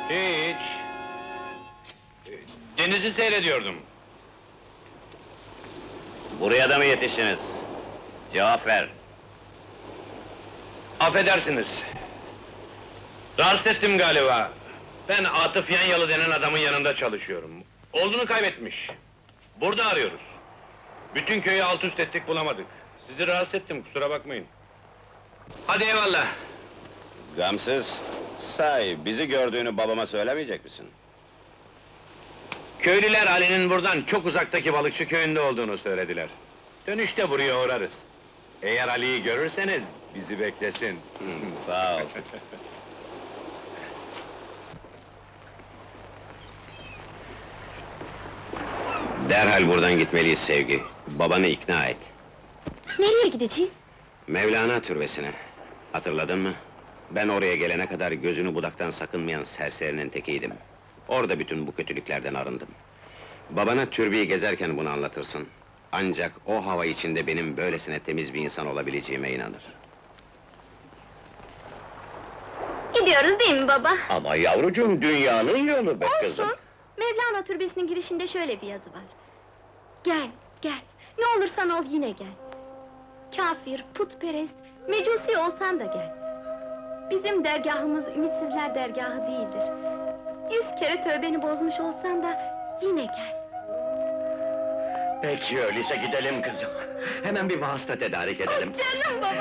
Hiç. Denizi seyrediyordum. Buraya da mı yetiştiniz? Cevap ver. Affedersiniz. Rahatsız ettim galiba. Ben Atıf Yanyalı denen adamın yanında çalışıyorum. Oğlunu kaybetmiş. Burada arıyoruz. Bütün köyü alt üst ettik, bulamadık. Sizi rahatsız ettim, kusura bakmayın. Hadi eyvallah. Gamsız, sahi bizi gördüğünü babama söylemeyecek misin? Köylüler Ali'nin buradan çok uzaktaki balıkçı köyünde olduğunu söylediler. Dönüşte buraya uğrarız. Eğer Ali'yi görürseniz, bizi beklesin. Sağ ol. Derhal buradan gitmeliyiz Sevgi. Babanı ikna et. Nereye gideceğiz? Mevlana türbesine. Hatırladın mı? Ben oraya gelene kadar gözünü budaktan sakınmayan serserinin tekiydim. Orada bütün bu kötülüklerden arındım. Babana türbeyi gezerken bunu anlatırsın. Ancak o hava içinde benim böylesine temiz bir insan olabileceğime inanır. Gidiyoruz değil mi baba? Ama yavrucuğum, dünyanın yolu be kızım. Olsun. Mevlana türbesinin girişinde şöyle bir yazı var. Gel, gel. Ne olursan ol yine gel. Kafir, putperest, mecusi olsan da gel. Bizim dergahımız ümitsizler dergahı değildir. 100 kere tövbeni bozmuş olsan da yine gel. Peki öyleyse gidelim kızım. Hemen bir vasıta tedarik edelim. Canım baba,